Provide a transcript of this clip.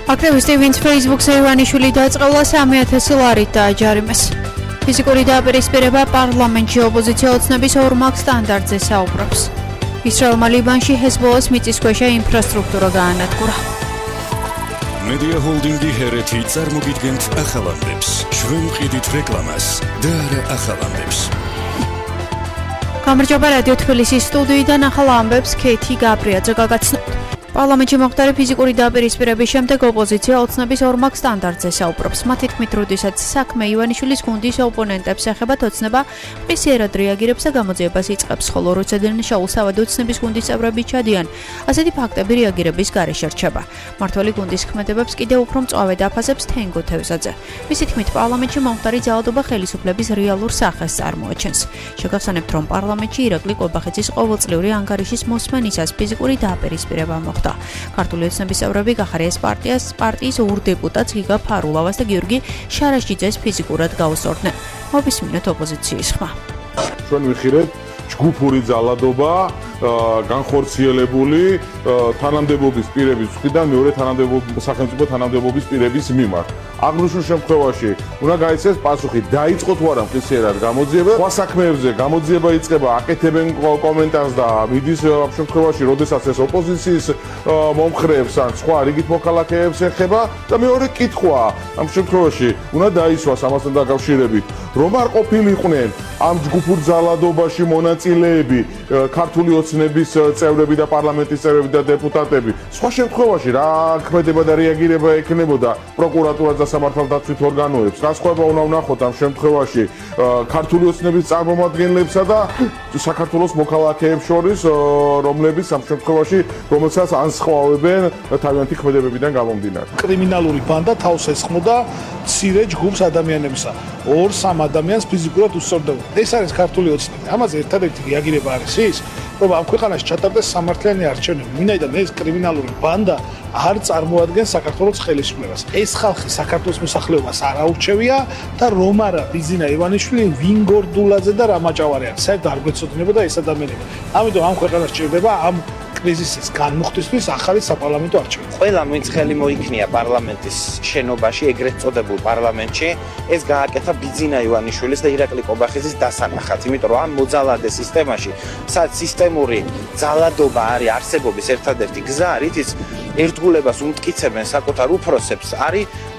აქტივისტი, ვინც Facebook-ზე ივანიშვილი დაწყევლა 3,000 ლარით დააჯარიმეს. ფიზიკური დაპირისპირება პარლამენტში ოპოზიცია ოცნების ორმაგ სტანდარტზე საუბრობს. ისრაელმა ლიბანში ჰეზბოლას მიწისქვეშა ინფრასტრუქტურა გაანადგურა. მედია ჰოლდინგი ჰერეთი წარმოგიდგენთ ახალამდებს. ჩვენ ვყიდით რეკლამას და არა ახალამდებს. გამარჯობა რადიო თბილისის სტუდიიდან ახალ ამბებს ქეთი გაბრიაძე გაგაცნობთ. პარლამენტში მოხდარი ფიზიკური დაპირისპირების შემდეგ ოპოზიცია ოცნების ორმაგ სტანდარტზე საუბრობს. მათი თქმით, როდესაც საქმე ივანიშვილის გუნდის ოპონენტებს ეხებათ, ოცნება მყისიერად რეაგირებს და გამოძიებას იწყებს, ხოლო როცა დენშაულსავად ოცნების გუნდის წევრები ჩადიან, ასეთი ფაქტები რეაგირების გარეშე რჩება. მმართველი გუნდის ქმედებებს კიდევ უფრო მწვავედ აფასებს თენგო თევზაძე. მისი თქმით, პარლამენტში მომხდარი ძალადობა ხელისუფლების რეალურ სახეს წარმოაჩენს. შეგახსენებთ, რომ პარლამენტში ირაკლი ყობახიძის ყოველწლიური ანგარიშის მოსმენისას ფიზიკური დაპირისპირება მოხდა. ქართული ოცნების წევრები გახარიას პარტიის ორ დეპუტატს გიგა ფარულავას და გიორგი შარაშიძეს ფიზიკურად გაუსწორდნენ. მოვისმინოთ ოპოზიციის ხმა. ჩვენ ვიხილეთ ჯგუფური ძალადობა განხორციელებული თანამდებობის პირების მხრიდან მეორე სახელმწიფო თანამდებობის პირების მიმართ. აღნიშნულ შემთხვევაში უნდა გაიცეს პასუხი, დაიწყო თუ არა მყისიერად გამოძიება, სხვა საქმეებზე გამოძიება იწყება, აკეთებენ კომენტარს და მიდის ამ შემთხვევაში, როდესაც ეს ოპოზიციის მომხრეებს ან სხვა რიგით მოქალაქეებს ეხება და მეორე კითხვა ამ შემთხვევაში უნდა დაისვას ამასთან დაკავშირებით, რომ არ ყოფილიყვნენ ამ ჯგუფურ ძალადობაში მონაწილეები ქართული ოცნების წევრები და პარლამენტის წევრები და დეპუტატები. სხვა შემთხვევაში რა ქმედება და რეაგირება ექნებოდა პროკურატურას და სამართალდაცვით ორგანოებს. რა სხვაობა უნდა ვნახოთ ამ შემთხვევაში ქართული ოცნების წარმომადგენლებსა და საქართველოს მოქალაქეებს შორის, რომლებიც ამ შემთხვევაში რომელსაც ანსხვავებენ თავიანთი ქმედებებიდან გამომდინარე. კრიმინალური ბანდა თავს ესხმოდა მცირე ჯგუფს ადამიანებსა. 2-3 ადამიანს ფიზიკურად უსწორდებოდა. ეს არის ქართული ოცნები. ამაზე ერთადერთი რეაგირება არის ის, რომ ამ ქვეყანაში ჩატარდეს სამართლიანი არჩევნები. ვინაიდან ეს კრიმინალური ბანდა არ წარმოადგენს საქართველოს ხელისუფლებას. ეს ხალხი საქართველოს მოსახლეობას არ აურჩევია და რომ არა ბიზინა ივანიშვილი, ვინ გორდულაძე და რამაჭავარი არის. საერთოდ არ გვეცოდინებოდა ეს ადამიანები. ამიტომ ამ ქვეყანას ჭირდება ამ კრიზისის განმუხტისთვის ახალი საპარლამენტო არჩევნები. ყველამ ვინც ხელი მოიქნია პარლამენტის შენობაში, ეგრეთ წოდებულ პარლამენტში, ეს გააკეთა ბიძინა ივანიშვილის და ირაკლი ყობახიძის დასანახად, იმიტომ რომ ამ მოძალადე სისტემაში, სადაც სისტემური ძალადობა არის არსებობის ერთადერთი გზა, რითიც ერთგულებას უმტკიცებენ საკუთარ უფროსებს, არის